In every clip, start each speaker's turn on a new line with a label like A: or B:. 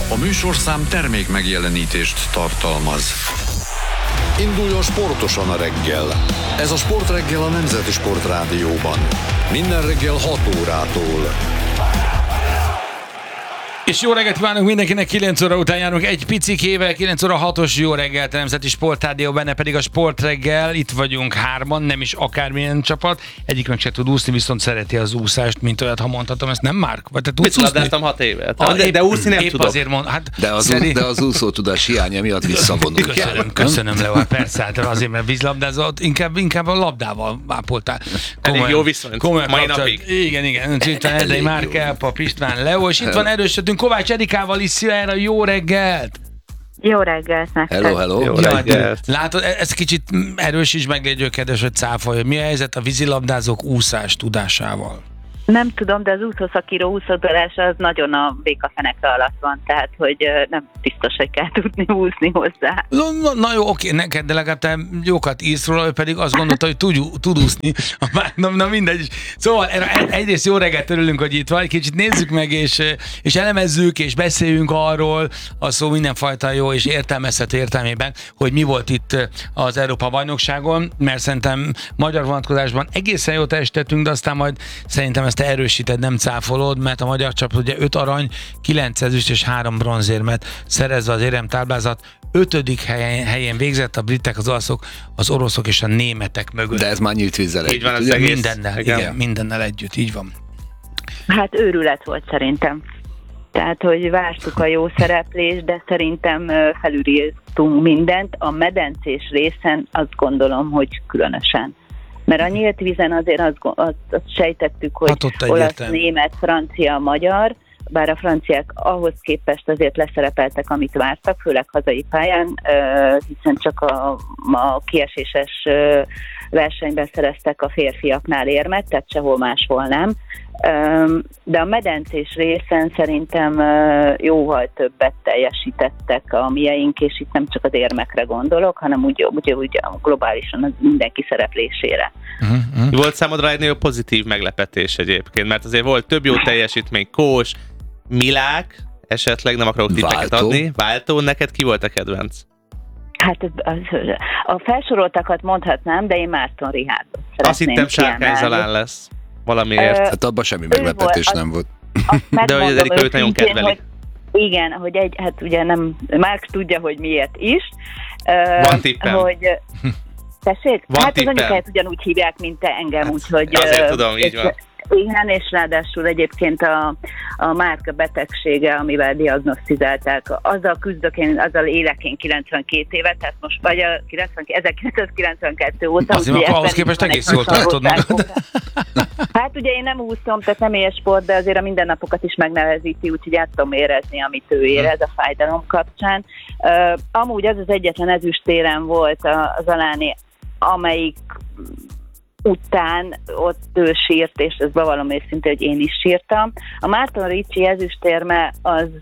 A: A műsorszám termék megjelenítést tartalmaz. Induljon sportosan a reggel. Ez a Sportreggel a Nemzeti Sportrádióban. Minden reggel 6 órától.
B: És jó reggelt kívánunk mindenkinek, 9 óra után járunk egy picikével, 9 óra 6-os jó reggelt a Nemzeti Sportrádió, benne pedig a Sportreggel, itt vagyunk hárman, nem is akármilyen csapat, egyiknek se tud úszni, viszont szereti az úszást, mint olyat, ha mondhatom, ezt nem Márk? Vagy te tudsz úszni?
C: Labdáztam 6 éve, de úszni nem tudok.
B: Azért hát,
D: de az úszó tudás hiánya miatt visszavonul.
B: Köszönöm Leo, persze, hát azért, mert vízlabdázott, inkább a labdával ápoltál.
C: Elég jó viszont, mai napig.
B: Igen, itt van Erdei Márk, Elpap István, Leo, és itt van erősödünk Kovács Erikával is. Szia, jó reggelt!
E: Jó reggelt nektek!
D: Hello!
C: Jó reggelt!
B: Látod, ez kicsit erősíts meg, légy kedves, hogy cáfolj. Mi a helyzet a vízilabdázók úszás tudásával?
E: Nem tudom, de az úszószakíró úszótudása az nagyon a békafeneke alatt van, tehát hogy nem biztos, hogy kell tudni úszni hozzá.
B: Na jó, oké, neked, de legalább te jókat írsz róla, ő pedig azt gondolta, hogy tud úszni. Na mindegy. Szóval egyrészt jó reggelt, örülünk, hogy itt van, kicsit nézzük meg, és elemezzük, és beszéljünk arról, a szó mindenfajta jó és értelmezhető értelmében, hogy mi volt itt az Európa-bajnokságon, mert szerintem magyar vonatkozásban egészen jó teljesítettünk, de aztán majd szerintem ezt te erősíted, nem cáfolod, mert a magyar csapat ugye 5 arany, 9 ezüst és 3 bronzérmet szerezve az éremtáblázat 5. helyen végzett, a britek, az olaszok, az oroszok és a németek mögött.
D: De ez már nyílt vízzel együtt.
C: Így van, az egész.
B: Mindennel, igen, mindennel együtt, így van.
E: Hát őrület volt szerintem. Tehát, hogy vártuk a jó szereplést, de szerintem felülírtunk mindent. A medencés részen azt gondolom, hogy különösen. Mert a nyílt vízen azért azt sejtettük, hogy olasz, német, francia, magyar, bár a franciák ahhoz képest azért leszerepeltek, amit vártak, főleg hazai pályán, hiszen csak a kieséses versenyben szereztek a férfiaknál érmet, tehát sehol máshol nem. De a medencés részen szerintem jóval többet teljesítettek a mieink, és itt nem csak az érmekre gondolok, hanem úgy globálisan az mindenki szereplésére.
C: Volt számodra egy nagyon pozitív meglepetés egyébként, mert azért volt több jó teljesítmény, Kós, Milák, esetleg nem akarok tippeket adni, Váltó, neked ki volt a kedvenc?
E: Hát a felsoroltakat mondhatnám, de én Márton Richárdot szeretném.
C: Azt hittem Sárkány Zalán lesz valamiért.
D: Hát abban semmi meglepetés nem volt.
C: De hogy az Erika őt nagyon kedveli.
E: Igen, hogy hát ugye nem, Márk tudja, hogy miért is.
C: Van tippem.
E: Tessék?
C: Van
E: hát
C: tippem.
E: az anyukáját ugyanúgy hívják, mint te engem, úgyhogy...
C: Azért tudom, így van.
E: Igen, és ráadásul egyébként a Márk betegsége, amivel diagnosztizálták, azzal küzdök én, azzal élek én 92 évet, tehát most vagy a 1992 óta.
B: Azért ahhoz képest egész jól tartod magad.
E: Hát ugye én nem úszom, tehát nem éles sport, de azért a mindennapokat is megnehezíti, úgyhogy át tudom érezni, amit ő érez a fájdalom kapcsán. Amúgy az egyetlen ezüstérem volt az Aláni, amelyik után ott ő sírt, és ez bevallom őszintén, hogy én is sírtam. A Márton Ricci ezüstérme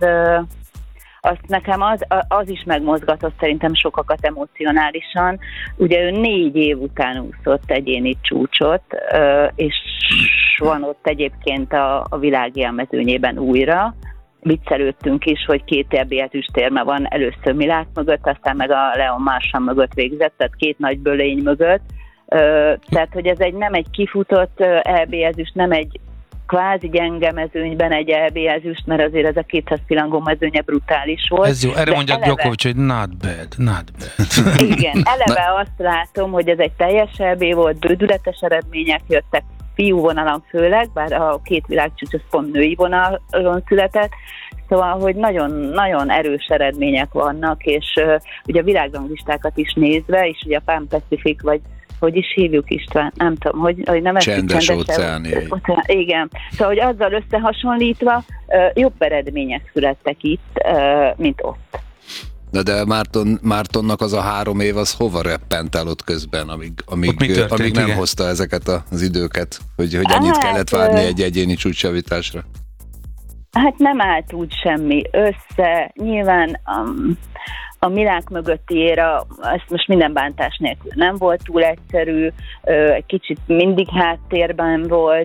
E: azt nekem az is megmozgatott szerintem sokakat emocionálisan. Ugye ő 4 év után úszott egyéni csúcsot, és van ott egyébként a világélmezőnyében újra. Viccelődtünk is, hogy 2 EB ezüstérme van, először Milák mögött, aztán meg a Leon Marchand mögött végzett, tehát 2 nagy bölény mögött. Tehát, hogy ez nem egy kifutott EB ezüst, nem egy kvázi gyenge mezőnyben egy EB ezüst, mert azért ez a 200 pillangó mezőnye brutális volt.
B: Ez jó, erre mondja Djokovic, hogy not bad.
E: Igen, eleve azt látom, hogy ez egy teljes EB volt, bődületes eredmények jöttek, fiú vonalon főleg, bár a 2 világcsúcs az pont női vonalon született, szóval, hogy nagyon erős eredmények vannak, és ugye a világranglistákat is nézve, és ugye a Pan Pacific, vagy hogy is hívjuk, István? Nem tudom, hogy nem
D: csendes óceáni.
E: Igen. Szóval, hogy azzal összehasonlítva jobb eredmények születtek itt, mint ott.
D: De Mártonnak az a 3 év, az hova reppent el ott közben, amíg nem hozta ezeket az időket, hogy ennyit kellett várni egy egyéni csúcsjavításra?
E: Hát nem állt úgy semmi össze. Nyilván a Milák mögötti éra, ezt most minden bántás nélkül nem volt túl egyszerű, egy kicsit mindig háttérben volt,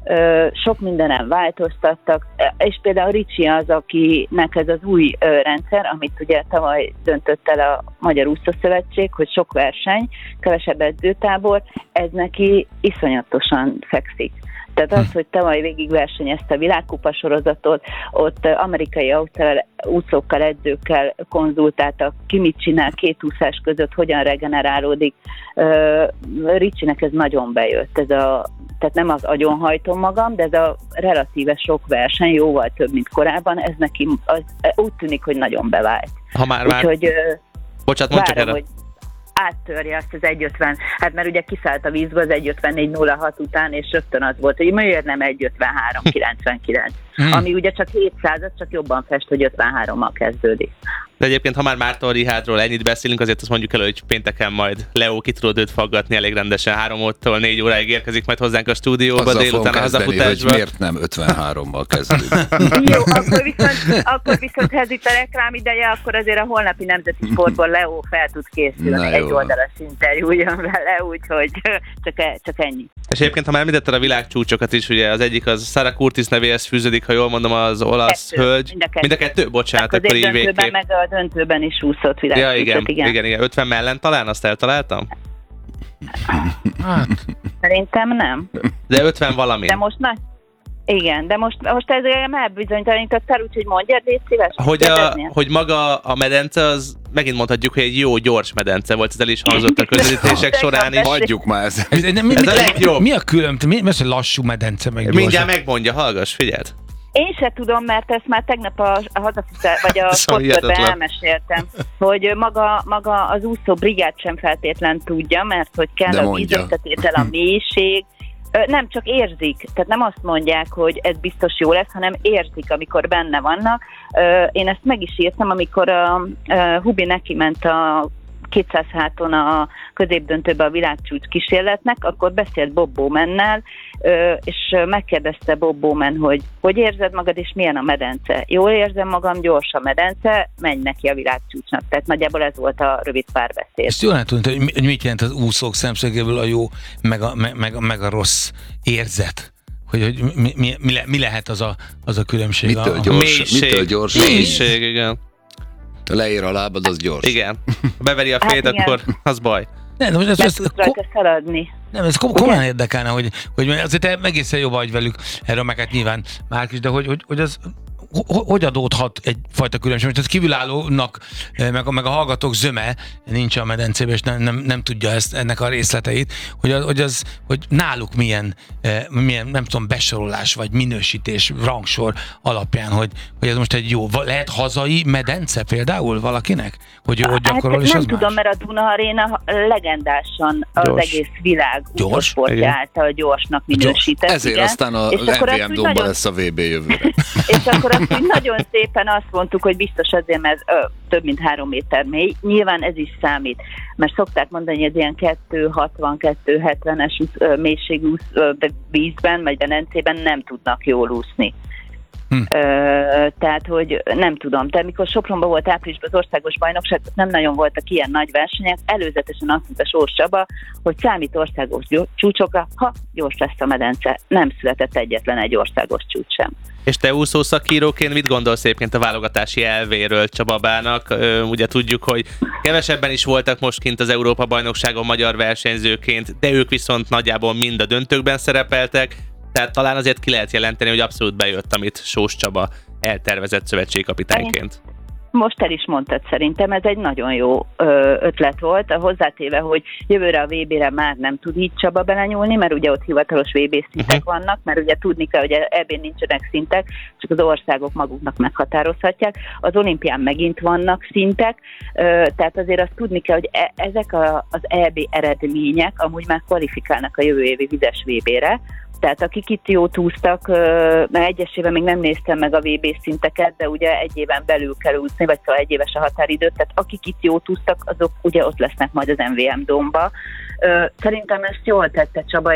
E: sok mindenen változtattak, és például Ricsi az, akinek ez az új rendszer, amit ugye tavaly döntött el a Magyar Úszószövetség, hogy sok verseny, kevesebb edzőtábor, ez neki iszonyatosan fekszik. Tehát az, hogy tavaly végigversenyezte a világkupa sorozatot, ott amerikai, ausztrál úszókkal, edzőkkel konzultáltak, ki mit csinál két úszás között, hogyan regenerálódik. Ricsinek ez nagyon bejött. Tehát nem az agyonhajtom magam, de ez a relatíve sok verseny, jóval több, mint korábban, ez neki úgy tűnik, hogy nagyon bevált.
C: Ha már
E: Úgyhogy
C: bocsánat, mondj csak erre.
E: Hogy áttörje azt az 1.50, hát mert ugye kiszállt a vízbe az 1.54.06 után, és rögtön az volt, hogy miért nem 1.53.99, ami ugye csak 700, csak jobban fest, hogy 53-mal kezdődik.
C: De egyébként, ha már Márton Richárdról ennyit beszélünk, azért azt mondjuk el, hogy pénteken majd Leo ki tudod őt faggatni elég rendesen, 3-tól 4 óráig érkezik majd hozzánk a stúdióba, délután a hazafutásba.
D: Hogy miért nem 53-mal kezdődik.
E: Jó, akkor viszont ha ez itt a reklám ideje, akkor azért a holnapi Nemzeti Sportból Leo fel tud készülni egy oldalas interjúján vele, úgyhogy csak ennyi.
C: És egyébként, ha már említetted a világcsúcsokat is, ugye az egyik az Sara Curtis nevéhez fűződik, ha jól mondom, az olasz hölgy. Mind a kettő? Bocsánat, akkor így végképp.
E: Meg a döntőben is úszott világcsúcsot,
C: igen. 50 mellett talán, azt eltaláltam?
E: Szerintem nem.
C: De 50 valami.
E: De most igen, de most ez elbizonytalanítottál, úgyhogy mondjad, légy szíves.
C: Hogy maga a medence, az megint mondhatjuk, hogy egy jó, gyors medence volt, ez el is hangzott a közvetítések során is.
D: Hagyjuk már ezt.
B: Ez a legjobb. Mi a különbség? Mi az, hogy lassú medence meg gyors?
C: Mindjárt megmondja, hallgass, figyeld.
E: Én se tudom, mert ezt már tegnap a hazafutás, vagy a sportörben elmeséltem, hogy maga az úszó brigád sem feltétlen tudja, mert hogy kell a vízösszetétel, a mélység. Nem, csak érzik. Tehát nem azt mondják, hogy ez biztos jó lesz, hanem érzik, amikor benne vannak. Én ezt meg is írtam, amikor a Hubi neki ment a 200 háton a középdöntőbe a világcsúcs kísérletnek, akkor beszélt Bob Bowmannel, és megkérdezte Bob Bowman, hogy érzed magad, és milyen a medence. Jól érzem magam, gyors a medence, menj neki a világcsúcsnak. Tehát nagyjából ez volt a rövid párbeszéd.
B: Ezt jól lehet tudni, hogy mit jelent az úszók szemszögéből a jó, meg a rossz érzet? Hogy mi lehet az a különbség?
D: Mitől gyors?
C: Mélység, igen.
D: Ha leér a lábad, az gyors.
C: Igen. Ha beveri a fejed, akkor az baj.
E: Nem, ezt szaladni.
B: Nem, ez komolyan érdekelne, hogy azért egészen jó vagy velük, erről meg hát nyilván Márk is, de hogy az hogy adódhat egyfajta különbség? Most ez kívülállónak, meg a hallgatók zöme nincs a medencében, és nem tudja ennek a részleteit, hogy náluk milyen, nem tudom, besorolás, vagy minősítés, rangsor alapján, hogy ez most egy jó, lehet hazai medence például valakinek? Hogy gyakorol, és
E: nem
B: az
E: tudom,
B: más?
E: mert a Duna Aréna legendásan az egész világ úszósportja által gyorsnak minősített.
D: Ezért igen. Aztán a MVM Domba lesz a VB jövőre.
E: És akkor azt úgy nagyon szépen azt mondtuk, hogy biztos azért, mert több mint 3 méter mély. Nyilván ez is számít, mert szokták mondani, hogy ez ilyen 260-270-es mélységű vízben, vagy medencében nem tudnak jól úszni. Tehát, hogy nem tudom. Tehát mikor Sopronban volt áprilisban az országos bajnokság, nem nagyon voltak ilyen nagy versenyek. Előzetesen azt mondta Sós Csaba, hogy számít országos csúcsokra, ha gyors lesz a medence. Nem született egyetlen egy országos csúcs sem.
C: És te úszószakíróként mit gondolsz egyébként a válogatási elvéről Csababának? Ugye tudjuk, hogy kevesebben is voltak most kint az Európa-bajnokságon magyar versenyzőként, de ők viszont nagyjából mind a döntőkben szerepeltek. Tehát talán azért ki lehet jelenteni, hogy abszolút bejött, amit Sós Csaba eltervezett szövetségkapitányként.
E: Most el is mondtad, szerintem ez egy nagyon jó ötlet volt, hozzátéve, hogy jövőre a VB-re már nem tud így Csaba belenyúlni, mert ugye ott hivatalos VB szintek vannak, mert ugye tudni kell, hogy ebben nincsenek szintek, csak az országok maguknak meghatározhatják. Az olimpián megint vannak szintek, tehát azért azt tudni kell, hogy ezek az EB eredmények amúgy már kvalifikálnak a jövő évi vizes VB-re. Tehát akik itt jót úsztak, mert egyesével még nem néztem meg a VB szinteket, de ugye egy éven belül kell úszni, vagy szóval 1 éves a határidő, tehát akik itt jót úsztak, azok ugye ott lesznek majd az MVM Domba. Szerintem ezt jól tette Csaba, és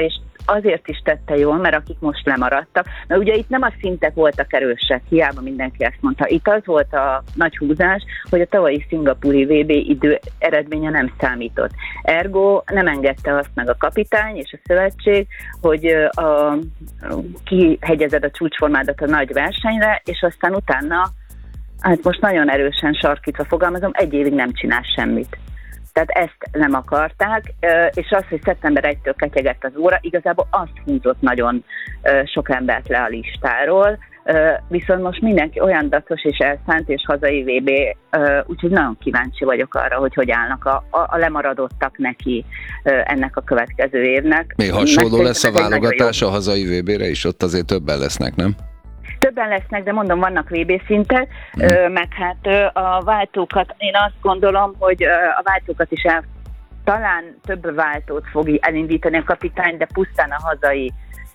E: azért is tette jól, mert akik most lemaradtak, mert ugye itt nem a szintek voltak erősek, hiába mindenki ezt mondta. Itt az volt a nagy húzás, hogy a tavalyi szingapúri VB idő eredménye nem számított. Ergo nem engedte azt meg a kapitány és a szövetség, hogy kihegyezed a csúcsformádat a nagy versenyre, és aztán utána, hát most nagyon erősen sarkítva fogalmazom, 1 évig nem csinál semmit. Tehát ezt nem akarták, és az, hogy szeptember 1-től ketyegett az óra, igazából azt húzott nagyon sok embert le a listáról, viszont most mindenki olyan dacos és elszánt és hazai VB, úgyhogy nagyon kíváncsi vagyok arra, hogy állnak a lemaradottak neki ennek a következő évnek.
D: Még hasonló lesz a válogatás a hazai VB-re is, ott azért többen lesznek, nem?
E: Többen lesznek, de mondom, vannak VB szintek, meg hát a váltókat, én azt gondolom, hogy a váltókat is talán több váltót fog elindítani a kapitány, de pusztán a hazai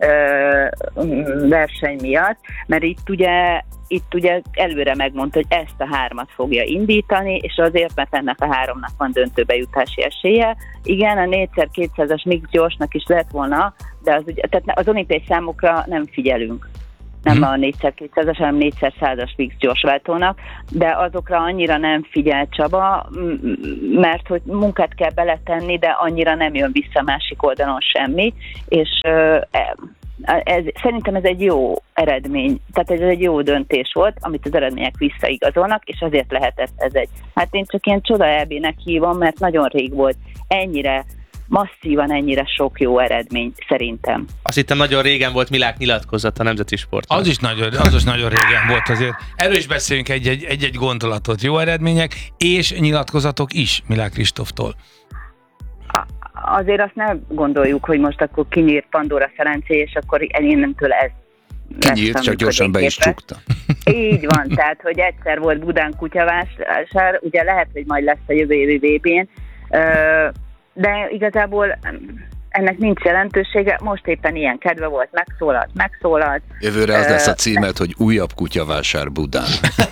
E: verseny miatt, mert itt ugye előre megmondta, hogy ezt a 3-at fogja indítani, és azért, mert ennek a 3-nak van döntőbe jutási esélye. Igen, a 4x200-as mix gyorsnak is lett volna, de tehát az olimpiai számokra nem figyelünk. Nem a 4x200-as, hanem 4x100-as mix gyorsváltónak, de azokra annyira nem figyel Csaba, mert hogy munkát kell beletenni, de annyira nem jön vissza másik oldalon semmi, és szerintem ez egy jó eredmény, tehát ez egy jó döntés volt, amit az eredmények visszaigazolnak, és azért lehetett ez hát én csak ilyen csoda EB-nek hívom, mert nagyon rég volt ennyire masszívan ennyire sok jó eredmény, szerintem.
C: Azt hittem, nagyon régen volt Milák nyilatkozat a Nemzeti Sportban.
B: Az is nagyon régen volt azért. Erről is beszéljünk egy gondolatot. Jó eredmények és nyilatkozatok is Milák Kristóftól.
E: Azért azt nem gondoljuk, hogy most akkor kinyírt Pandora szerencé, és akkor innentől ez
D: kinyírt, csak gyorsan be is csukta.
E: Így van, tehát, hogy egyszer volt Budán kutyavásár, ugye lehet, hogy majd lesz a jövő évi VB-n, de igazából ennek nincs jelentősége, most éppen ilyen kedve volt, megszólalt.
D: Jövőre az lesz a címet, hogy újabb kutyavásár Budán.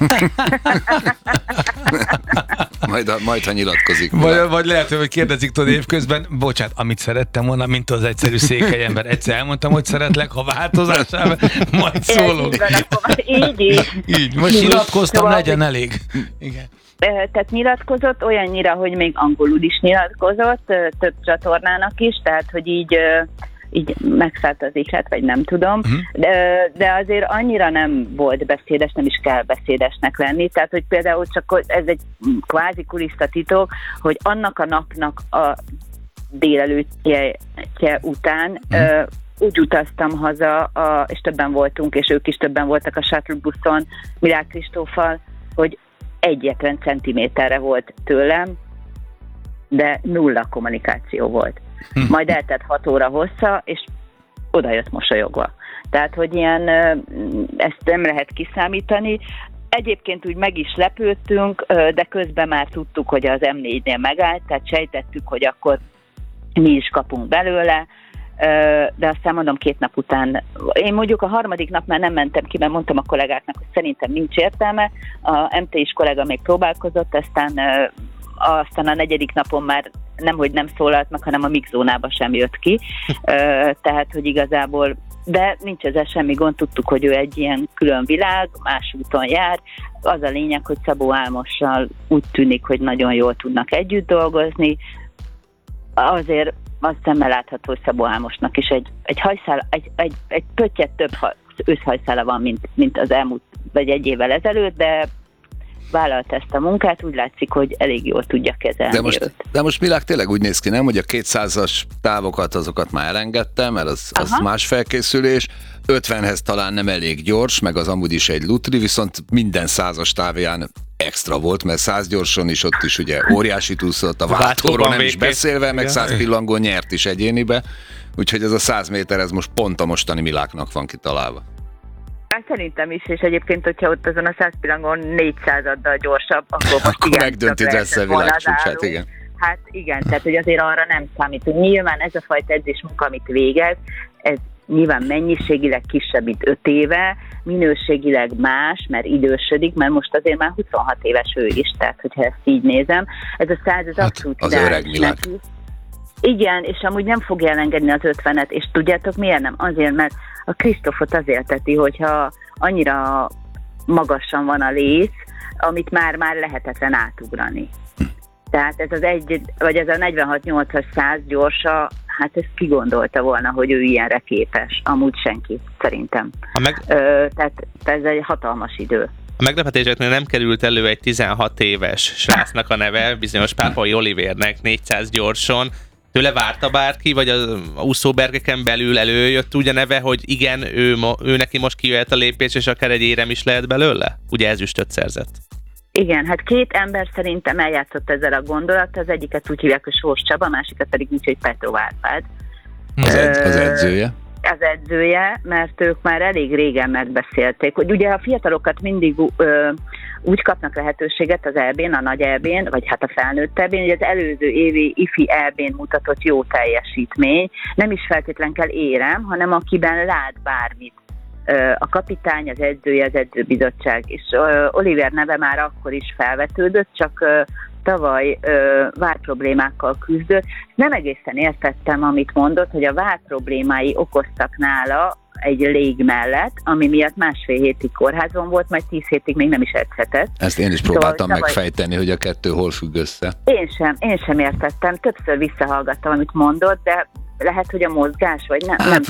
D: majd ha nyilatkozik.
B: Vagy lehet, hogy kérdezik tudod évközben, bocsánat, amit szerettem volna, mint az egyszerű székely ember. Egyszer elmondtam, hogy szeretlek, ha változásával, majd szólunk. Így, most nyilatkoztam, legyen elég. Igen.
E: Tehát nyilatkozott olyannyira, hogy még angolul is nyilatkozott, több csatornának is, tehát hogy így megszállt az ihlet, vagy nem tudom, de azért annyira nem volt beszédes, nem is kell beszédesnek lenni, tehát hogy például csak ez egy kvázi kulisszatitok, hogy annak a napnak a délelőttje után úgy utaztam haza, és többen voltunk, és ők is többen voltak a shuttle buszon Milák Kristóffal, hogy egyetlen centiméterre volt tőlem, de nulla kommunikáció volt. Majd eltett 6 óra hossza, és oda jött mosolyogva. Tehát, hogy ilyen, ezt nem lehet kiszámítani. Egyébként úgy meg is lepődtünk, de közben már tudtuk, hogy az M4-nél megállt, tehát sejtettük, hogy akkor mi is kapunk belőle, de aztán mondom 2 nap után, én mondjuk a 3. nap már nem mentem ki, mert mondtam a kollégáknak, hogy szerintem nincs értelme, a MT-s kollega még próbálkozott, aztán a 4. napon már nemhogy nem szólalt meg, hanem a mixzónába sem jött ki, tehát, hogy igazából, de nincs ezzel semmi gond, tudtuk, hogy ő egy ilyen külön világ, más úton jár, az a lényeg, hogy Szabó Álmossal úgy tűnik, hogy nagyon jól tudnak együtt dolgozni, azért azt szemmel látható, hogy Szabó Álmosnak is egy hajszál, egy pöttyet több őszhajszála van, mint az elmúlt, vagy 1 évvel ezelőtt, de vállalt ezt a munkát, úgy látszik, hogy elég jól tudja kezelni.
D: De most Milák tényleg úgy néz ki, nem, hogy a 200-as távokat, azokat már elengedte, mert az más felkészülés, 50-hez talán nem elég gyors, meg az amúgy is egy lutri, viszont minden 100-as távján extra volt, mert 100 gyorson is ott is ugye óriási túszott, a váltóról nem is beszélve, meg 100 pillangón nyert is egyénibe, úgyhogy ez a 100 méter, ez most pont a mostani Miláknak van kitalálva.
E: Hát szerintem is, és egyébként, hogyha ott azon a 100 pillangon 400-addal gyorsabb, akkor
D: megdönti lesz a világcsúcsát, igen.
E: Hát igen, tehát hogy azért arra nem számítunk. Nyilván ez a fajta edzésmunka, amit végez, ez nyilván mennyiségileg kisebb, mint 5 éve, minőségileg más, mert idősödik, mert most azért már 26 éves ő is, tehát hogyha ezt így nézem. Ez a 100, ez abszolút
D: az öreg Milák.
E: Igen, és amúgy nem fogja elengedni az 50-et, és tudjátok miért nem? Azért, mert a Kristófot az élteti, hogyha annyira magasan van a léc, amit már lehetetlen átugrani. Tehát ez az vagy ez a 46-8-as 100 gyorsa, hát ezt kigondolta volna, hogy ő ilyenre képes. Amúgy senki, szerintem. Tehát ez egy hatalmas idő.
C: A meglepetéseknél nem került elő egy 16 éves srácnak a neve, bizonyos Pápai Olivérnek 400 gyorson. Tőle várta bárki, vagy a úszóbergeken belül előjött úgy a neve, hogy igen, ő neki most kijöhet a lépés, és akár egy érem is lehet belőle? Ugye ezüstöt szerzett.
E: Igen, hát 2 ember szerintem eljátszott ezzel a gondolattal, az egyiket úgy hívják, hogy Sós Csaba, a másikat pedig úgy, hogy Petó Árpád.
D: Az edzője?
E: Az edzője, mert ők már elég régen megbeszélték, hogy ugye a fiatalokat mindig úgy kapnak lehetőséget az EB-n, a nagy EB-n, vagy hát a felnőtt EB-n, hogy az előző évi IFI EB-n mutatott jó teljesítmény, nem is feltétlen kell érem, hanem akiben lát bármit. A kapitány, az edzője, az edzőbizottság, és Oliver neve már akkor is felvetődött, csak tavaly várproblémákkal küzdött. Nem egészen értettem, amit mondott, hogy a várproblémái okoztak nála egy lég mellett, ami miatt 1,5 hétig kórházon volt, majd 10 hétig még nem is edzhetett.
D: Ezt én is próbáltam megfejteni, hogy a kettő hol függ össze.
E: Én sem értettem, többször visszahallgattam, amit mondott, de lehet, hogy a mozgás, vagy nem.
D: Hát